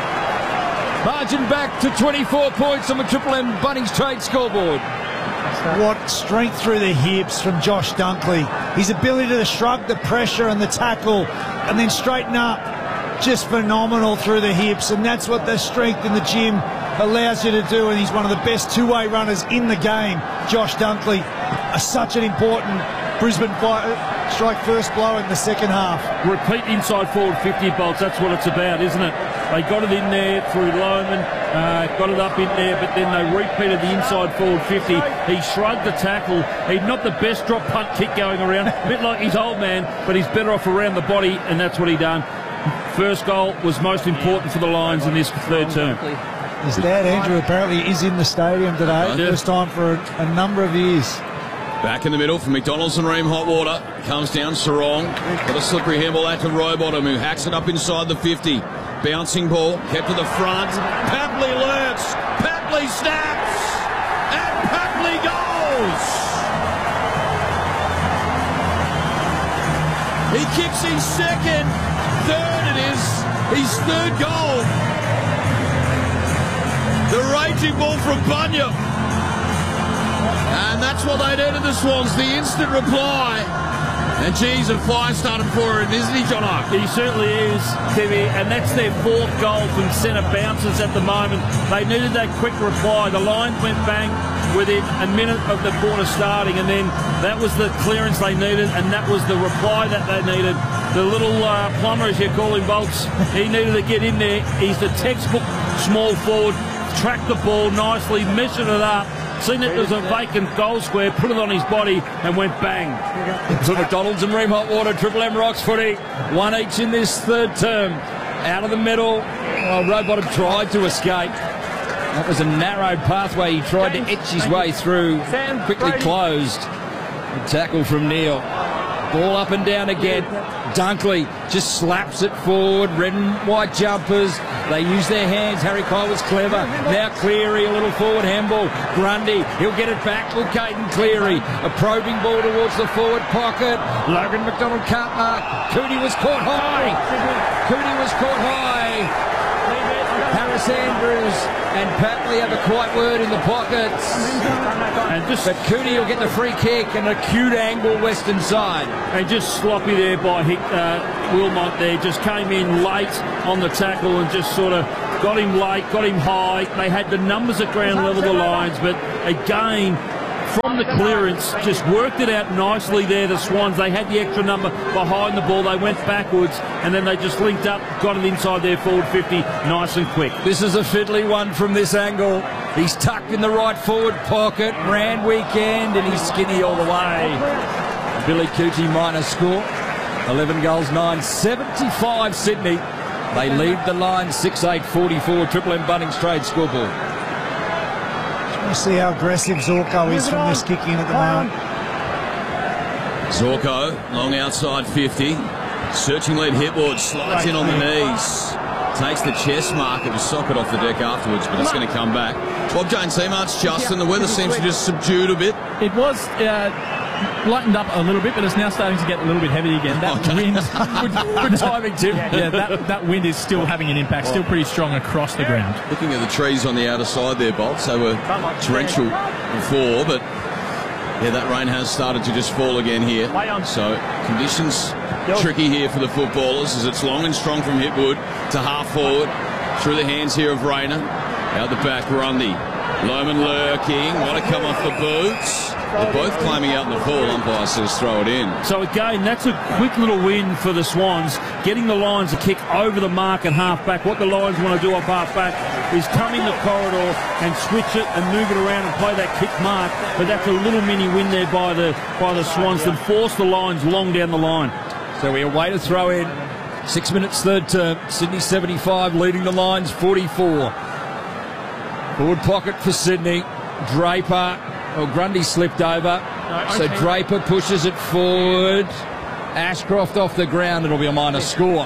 Margin back to 24 points on the Triple M Bunnings Trade scoreboard. What strength through the hips from Josh Dunkley. His ability to shrug the pressure and the tackle and then straighten up, just phenomenal through the hips. And that's what the strength in the gym allows you to do. And he's one of the best two-way runners in the game, Josh Dunkley. Such an important Brisbane strike first blow in the second half. Repeat inside forward 50 bolts. That's what it's about, isn't it? They got it in there through Lohman, got it up in there, but then they repeated the inside forward 50. He shrugged the tackle. He's not the best drop punt kick going around, a bit like his old man, but he's better off around the body, and that's what he done. First goal was most important for the Lions in this third term. His dad, Andrew, apparently is in the stadium today. First time for a number of years. Back in the middle for McDonald's and Ream Hot Water. Comes down Sarong. Got a slippery handball out to Rowbottom, who hacks it up inside the 50. Bouncing ball, kept to the front. Papley lurks. Papley snaps. And Papley goes. He kicks his second. Third it is. His third goal. The raging ball from Bunyip. And that's what they did to the Swans. The instant reply. And geez, a fire started for him, isn't he, John Oak? He certainly is, Timmy, and that's their fourth goal from centre bounces at the moment. They needed that quick reply. The Lions went bang within a minute of the quarter starting, and then that was the clearance they needed, and that was the reply that they needed. The little plumber, as you call him, Bolts, he needed to get in there. He's the textbook small forward, tracked the ball nicely, measured it up, seen that there was a vacant goal square, put it on his body and went bang. To McDonald's and Ream Hot Water, Triple M Rocks footy. One each in this third term. Out of the middle. Well, Rowbottom tried to escape. That was a narrow pathway. He tried to etch his way through. Quickly closed. A tackle from Neil. Ball up and down again. Dunkley just slaps it forward. Red and white jumpers. They use their hands. Harry Kyle was clever. Now Cleary, a little forward handball. Grundy, he'll get it back with Caden Cleary. A probing ball towards the forward pocket. Logan McDonald can't mark. Cooney was caught high. Harris Andrews and Patley have a quiet word in the pockets. But Cooney will get the free kick and a cute angle western side. And just sloppy there by Wilmot there. Just came in late on the tackle and just sort of got him late, got him high. They had the numbers at ground level, the Lions, but again, from the clearance, just worked it out nicely there, the Swans. They had the extra number behind the ball. They went backwards, and then they just linked up, got it inside their forward 50, nice and quick. This is a fiddly one from this angle. He's tucked in the right forward pocket. Rand weekend, and he's skinny all the way. Billy Cootie minor score. 11 goals, 9. 75 Sydney. They lead the line 6-8-44. Triple M Bunnings Trade scoreboard. We'll see how aggressive Zorko is from this kick in at the moment. Zorko, long outside 50. Searching lead Hipwood, slides in on the knees. Takes the chest mark. It was socket off the deck afterwards, but it's going to come back. Bob Jane Seamarch, Justin, the weather seems to just subdued a bit. It was lightened up a little bit, but it's now starting to get a little bit heavy again. That wind, good timing, Tim. Yeah, that wind is still having an impact, still pretty strong across the ground. Looking at the trees on the outer side there, Bolts, they were torrential before, but yeah, that rain has started to just fall again here. So conditions tricky here for the footballers as it's long and strong from Hipwood to half forward through the hands here of Rayner. Out the back, Grundy. Lohman lurking, want to come off the boots. They're both climbing out in the fall. Umpire says throw it in. So again, that's a quick little win for the Swans, getting the Lions to kick over the mark at half-back. What the Lions want to do off half-back is come in the corridor and switch it and move it around and play that kick mark. But that's a little mini win there by the Swans to force the Lions long down the line. So we await a throw in. 6 minutes third term. Sydney 75 leading the Lions 44. Forward pocket for Sydney. Draper. Well, Grundy slipped over. So Draper pushes it forward. Ashcroft off the ground. It'll be a minor score.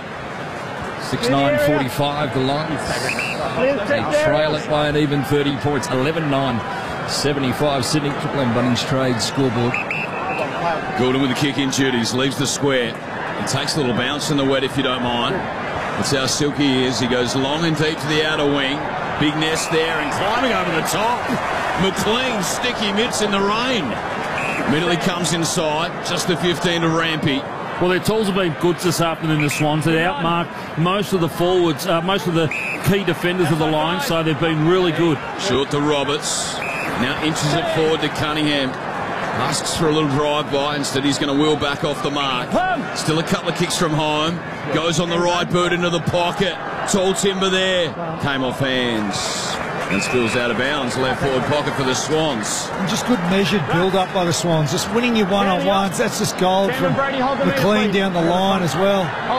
6-9-45 the Lions. They trail it by an even 30 points. 11-9. 75 Sydney. Triple M Bunnings Trade scoreboard. Goulden with the kick-in duties. Leaves the square. He takes a little bounce in the wet if you don't mind. That's how silky he is. He goes long and deep to the outer wing. Big nest there and climbing over the top. McLean, sticky mitts in the rain. Immediately comes inside. Just the 15 to Rampy. Well, their tools have been good this afternoon, the Swans. They outmarked most of the forwards, most of the key defenders of the Lions, so they've been really good. Short to Roberts. Now inches it forward to Cunningham. Asks for a little drive-by. Instead, he's going to wheel back off the mark. Still a couple of kicks from home. Goes on the right boot into the pocket. Tall timber there. Came off hands. And spills out of bounds. Left forward pocket for the Swans. And just good measured build-up by the Swans. Just winning your one-on-ones. That's just gold from McLean down the line as well.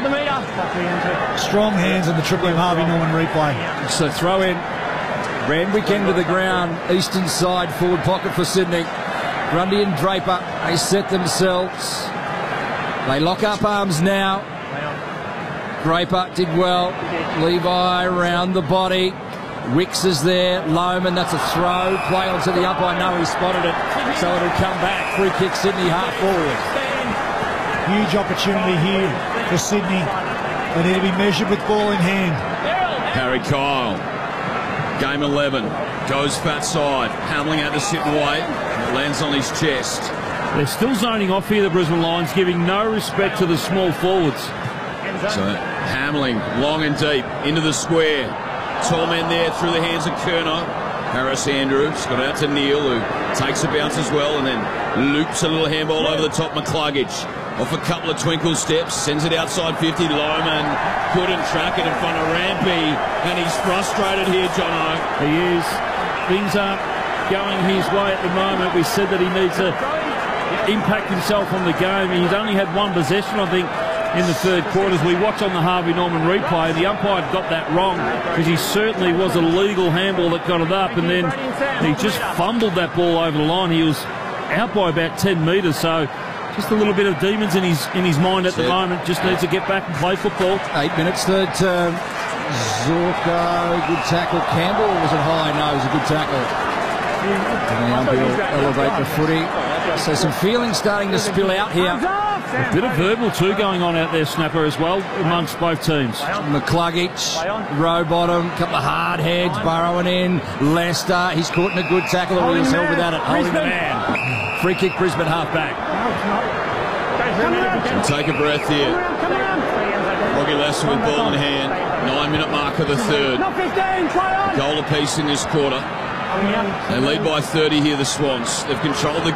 Strong hands on the Triple M Harvey Norman replay. So throw in. Randwick into the ground. Eastern side forward pocket for Sydney. Grundy and Draper, they set themselves. They lock up arms now. Draper did well. Levi around the body. Wicks is there. Lohman, that's a throw. Play onto the umpire. No, he spotted it. So it'll come back. Free kick Sydney half forward. Huge opportunity here for Sydney. They need to be measured with ball in hand. Harry Kyle. Game 11. Goes fat side. Hamling out to sit and wait. Lands on his chest. They're still zoning off here, the Brisbane Lions, giving no respect to the small forwards. So Hamling, long and deep, into the square. Tall man there through the hands of Kerno. Harris Andrews got out to Neil, who takes a bounce as well, and then loops a little handball over the top. McCluggage off a couple of twinkle steps, sends it outside 50. Lohman couldn't track it in front of Rampy, and he's frustrated here, Jono. He is. Things are going his way at the moment. We said that he needs to impact himself on the game. He's only had one possession, I think, in the third quarters. We watch on the Harvey Norman replay. The umpire got that wrong because he certainly was a legal handball that got it up, and then he just fumbled that ball over the line. He was out by about 10 metres, so just a little bit of demons in his mind at the moment. Just needs to get back and play football. 8 minutes, third term. Zorko, good tackle. Campbell, was it high? No, it was a good tackle. And the umpire will elevate the footy. So some feelings starting to spill out here. A bit of verbal too going on out there, Snapper, as well, amongst both teams. McCluggage, Rowbottom, couple of hard heads, burrowing in. Lester, he's caught in a good tackle, or he's held without it. Holding the man. Free kick, Brisbane half back. Take a breath here. Rocky Lester with ball in hand. 9-minute mark of the third. Goal apiece in this quarter. They lead by 30 here, the Swans. They've controlled the